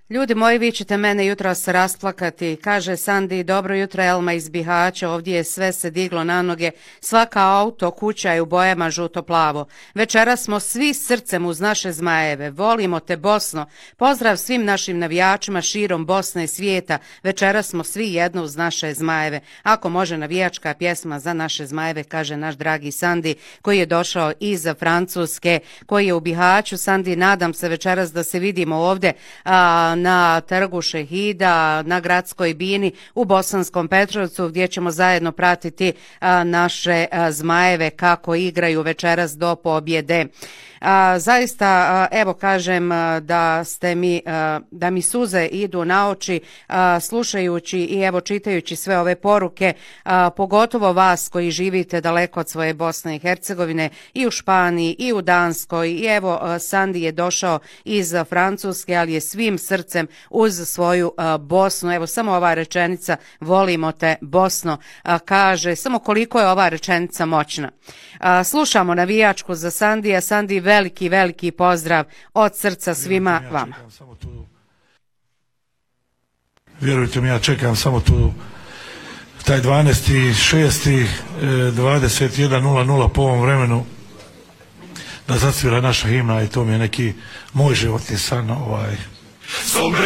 Ljudi moji, vi ćete mene jutros rasplakati, kaže Sandi, dobro jutro Elma iz Bihaća, ovdje je sve se diglo na noge, svaka auto, kuća je u bojama žuto-plavo. Večeras smo svi srcem uz naše Zmajeve, volimo te Bosno, pozdrav svim našim navijačima širom Bosne i svijeta, večeras smo svi jedno uz naše Zmajeve. Ako može navijačka pjesma za naše Zmajeve, kaže naš dragi Sandi, koji je došao iz Francuske, koji je u Bihaću. Sandi, nadam se večeras da se vidimo ovdje na Trgu Šehida, na Gradskoj bini, u Bosanskom Petrovcu, gdje ćemo zajedno pratiti naše Zmajeve kako igraju večeras do pobjede. Zaista, evo kažem da mi suze idu na oči slušajući i evo čitajući sve ove poruke, pogotovo vas koji živite daleko od svoje Bosne i Hercegovine, i u Španiji i u Danskoj, i evo Sandi je došao iz Francuske, ali je svim srcem uz svoju Bosnu. Evo samo ova rečenica, volimo te Bosno, kaže, samo koliko je ova rečenica moćna. Slušamo navijačku za Sandija. Sandi, veliki pozdrav od srca svima vama. Vjerujte mi, ja čekam samo tu taj 12.6. 21.00 po ovom vremenu da zasvira naša himna i to mi je neki moj životni san.